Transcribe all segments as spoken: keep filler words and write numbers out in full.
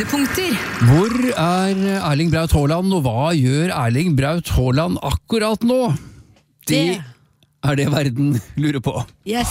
Høydepunkter. Hvor er Erling Braut Haaland, og hva gjør Erling Braut Haaland akkurat nå? Det, det er det verden lurer på. Yes.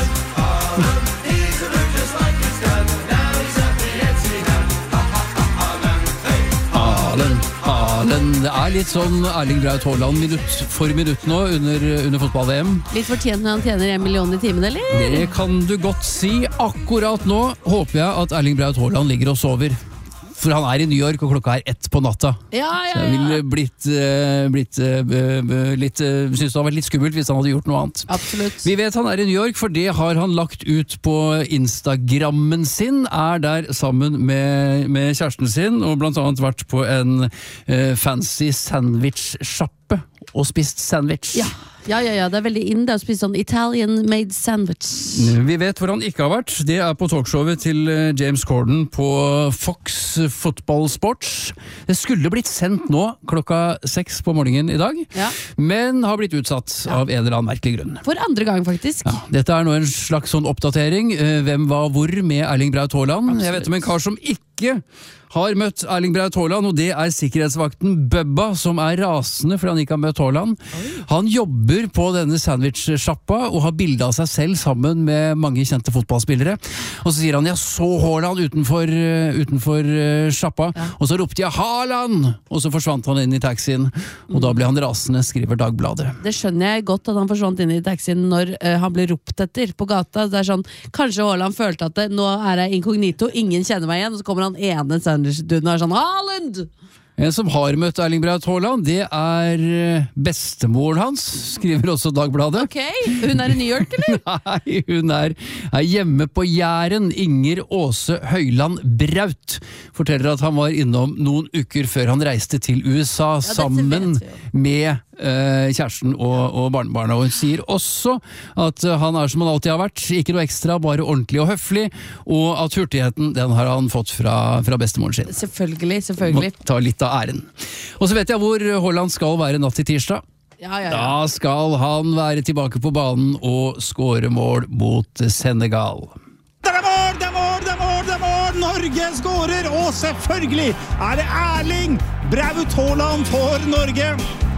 Haaland, Haaland. Det er litt sånn Erling Braut Haaland minutt for minutt nå under, under fotball-V M. Litt fortjent når han tjener en million i timen, eller? Det kan du godt si. Akkurat nå håper jeg at Erling Braut Haaland ligger og sover. For han er i New York, og klokka er ett på natta. Ja, ja, ja. Så jeg ville blitt, uh, blitt uh, litt, uh, synes det hadde vært litt skummelt hvis han hadde gjort noe annet. Absolutt. Vi vet han er i New York, for det har han lagt ut på Instagrammen sin, er der sammen med, med kjæresten sin, og blant annet vært på en uh, fancy sandwich-sjappe og spist sandwich. Ja. Ja, ja, ja, det er veldig inn det å spise sånn Italian-made sandwich. Vi vet hvor han ikke har vært. Det er på talkshowet til James Corden på Fox Football Sports. Det skulle blitt sendt nå klokka seks på morgenen i dag, ja. Men har blitt utsatt ja. Av en eller annen merkelig grunn. For andre gang, faktisk. Ja, dette er nå en slags sånn oppdatering. Hvem var hvor med Erling Braut Haaland? Absolutt. Jeg vet om en kar som ikke har møtt Erling Braut Haaland, og det er sikkerhetsvakten Bubba, som er rasende fordi han ikke har møtt Haaland. Oi. Han jobber på denne sandwich-sjappa og har bildet av seg selv sammen med mange kjente fotballspillere. Og så sier han, jeg så Haaland utenfor, utenfor sjappa, ja. Og så ropte jeg Haaland! Og så forsvant han inn i taxien, og da ble han rasende, skriver Dagbladet. Det skjønner jeg godt at han forsvant inn i taxien når uh, han ble ropt etter på gata. Det er sånn, kanskje Haaland følte at det, nå er jeg inkognito, ingen kjenner meg igjen, og så kommer han ene sandwich du er sånn, Haaland! En som har møtt Erling Braut Haaland, det er bestemoren hans, skriver også Dagbladet. Ok, hun er i New York, eller? Nei, hun er, er hjemme på Jæren. Inger Åse Høyland Braut forteller at han var innom noen uker før han reiste til U S A, ja, sammen med uh, kjæresten og, og barnebarna. Og hun sier også at uh, han er som han alltid har vært, ikke noe ekstra, bare ordentlig og høflig, og at hurtigheten, den har han fått fra, fra bestemoren sin. Selvfølgelig, selvfølgelig. Må ta litt av æren. Og så vet jeg hvor Haaland skal være natt til tirsdag. Ja, ja, ja. Da skal han være tilbake på banen og score mål mot Senegal. Det er mål, det er mål, det er mål, det er mål! Norge skårer, og selvfølgelig er det Erling Braut Haaland for Norge.